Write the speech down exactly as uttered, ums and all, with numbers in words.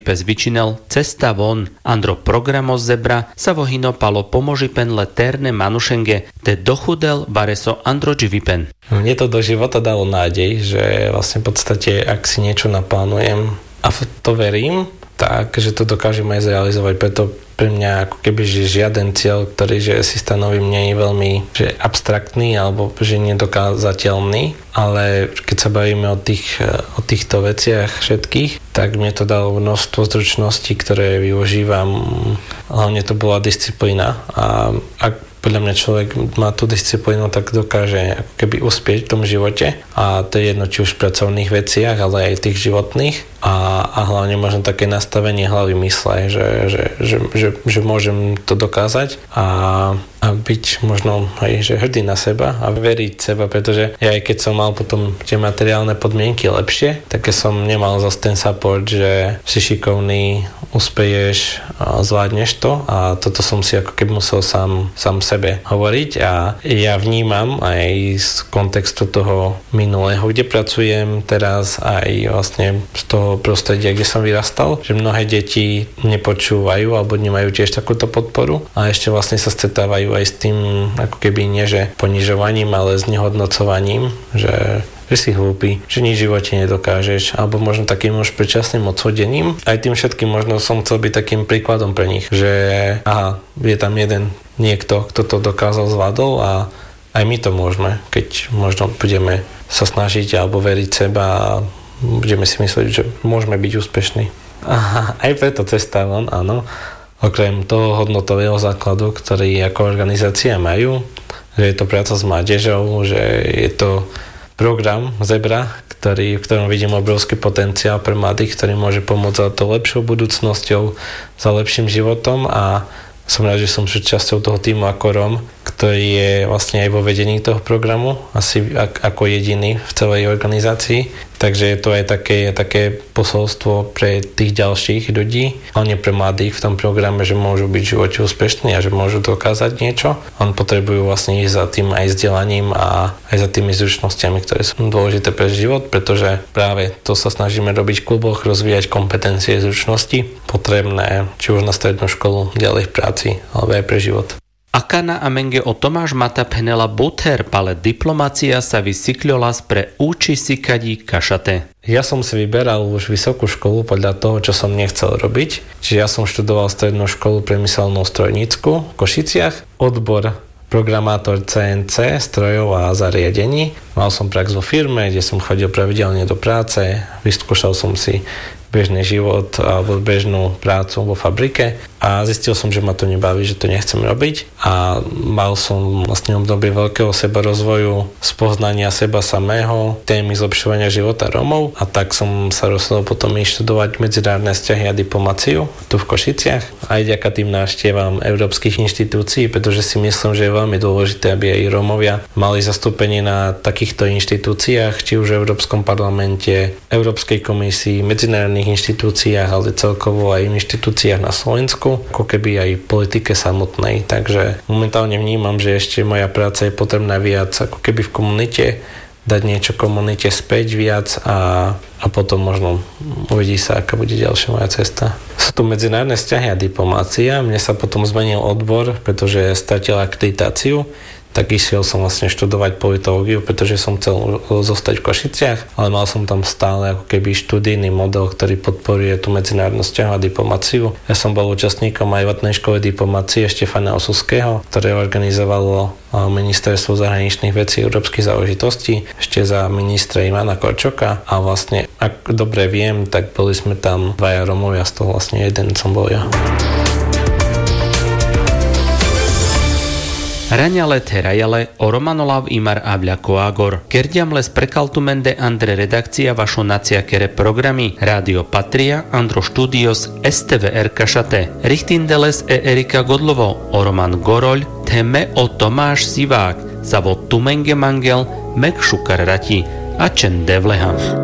Pes vyčinel cesta von. Andro programo zebra sa vohino palo pomoži pen leterne manušenge, te dochudel vareso Androči vypen. Mne to do života dalo nádej, že vlastne v podstate, ak si niečo naplánujem a v to verím, tak, že to dokážem aj zrealizovať. Preto pre mňa ako keby, že žiaden cieľ, ktorý že si stanovím, nie je veľmi že abstraktný alebo že nedokázateľný, ale keď sa bavíme o, tých, o týchto veciach všetkých, tak mne to dalo množstvo zručností, ktoré využívam. Hlavne to bola disciplína a ak podľa mňa človek má tú disciplínu, tak dokáže ako keby uspieť v tom živote a to je jedno či už v pracovných veciach, ale aj tých životných a, a hlavne možno také nastavenie hlavy mysle, že, že, že, že, že môžem to dokázať a, a byť možno aj že hrdý na seba a veriť seba, pretože ja aj keď som mal potom tie materiálne podmienky lepšie, tak som nemal zase ten support, že si šikovný, uspeješ, zvládneš to a toto som si ako keby musel sám, sám sebe hovoriť a ja vnímam aj z kontextu toho minulého, kde pracujem teraz, aj vlastne z toho prostredia, kde som vyrastal, že mnohé deti nepočúvajú alebo nemajú tiež takúto podporu a ešte vlastne sa stretávajú aj s tým ako keby nie že ponižovaním, ale s nehodnocovaním, že že si hlúpy, že nič v živote nedokážeš, alebo možno takým už predčasným odsudením. Aj tým všetkým možno som chcel byť takým príkladom pre nich, že aha, je tam jeden niekto, kto to dokázal, zvládol a aj my to môžeme, keď možno budeme sa snažiť alebo veriť seba a budeme si myslieť, že môžeme byť úspešní. Aha, aj preto cesta von, áno. Okrem toho hodnotového základu, ktorý ako organizácia majú, že je to práca s mládežou, že je to program Zebra, ktorý, v ktorom vidím obrovský potenciál pre mladých, ktorý môže pomôcť za to lepšou budúcnosťou, za lepším životom a som rád, že som súčasťou toho týmu ako Rom, ktorý je vlastne aj vo vedení toho programu, asi ako jediný v celej organizácii. Takže je to aj také, také posolstvo pre tých ďalších ľudí, hlavne pre mladých v tom programe, že môžu byť v živote úspešní a že môžu dokázať niečo. On potrebujú vlastne ísť za tým aj vzdelaním a aj za tými zručnosťami, ktoré sú dôležité pre život, pretože práve to sa snažíme robiť v kluboch, rozvíjať kompetencie, zručnosti potrebné či už na strednú školu, ďalej v práci, alebo aj pre život. Akana a menge o Tomáš Mata penela buter, pale diplomácia sa vysikľolas pre úči sikadí kašate. Ja som si vyberal už vysokú školu podľa toho, čo som nechcel robiť. Čiže ja som študoval strednú školu priemyselnú strojnícku v Košiciach, odbor programátor cé en cé, strojov a zariadení. Mal som prax vo firme, kde som chodil pravidelne do práce, vyskúšal som si bežný život alebo bežnú prácu vo fabrike a zistil som, že ma to nebaví, že to nechcem robiť a mal som vlastne obdobie veľkého sebarozvoju, spoznania seba samého, témy zlepšovania života Rómov a tak som sa rozhodol potom ísť študovať medzinárodné vzťahy a diplomáciu tu v Košiciach aj vďaka tým návštevám európskych inštitúcií, pretože si myslím, že je veľmi dôležité, aby aj Rómovia mali zastúpenie na takýchto inštitúciách, či už v Európskom parlamente, Európskej komisii, medzinárodných inštitúciách, ale celkovo aj v inštitúciách na Slovensku, ako keby aj v politike samotnej. Takže momentálne vnímam, že ešte moja práca je potrebná viac ako keby v komunite, dať niečo komunite späť viac a, a potom možno uvidí sa, aká bude ďalšia moja cesta. Sú tu medzinárodné vzťahy a diplomácia. Mne sa potom zmenil odbor, pretože stratil akreditáciu. Tak išiel som vlastne študovať politológiu, pretože som chcel zostať v Košiciach, ale mal som tam stále ako keby študijný model, ktorý podporuje tú medzinárodnú vzťahu a diplomáciu. Ja som bol účastníkom aj letnej školy diplomácie Štefana Osuského, ktoré organizovalo Ministerstvo zahraničných vecí a európskych záležitostí ešte za ministra Ivana Korčoka a vlastne, ak dobre viem, tak boli sme tam dvaja Rómovia, z toho vlastne jeden som bol ja. Raňale terajale o Romanolav imar avľa koagor. Kerdiamles prekaltumende andre redakcia vašo nacia kere programy Radio Patria, Andro Studios, es té vé er kašate. Richtindeles e Erika Godlovo, o Roman Goroľ, teme o Tomáš Sivák, zavod Tumenge Mangel, Mek Šukar Rati a Čen Devleha.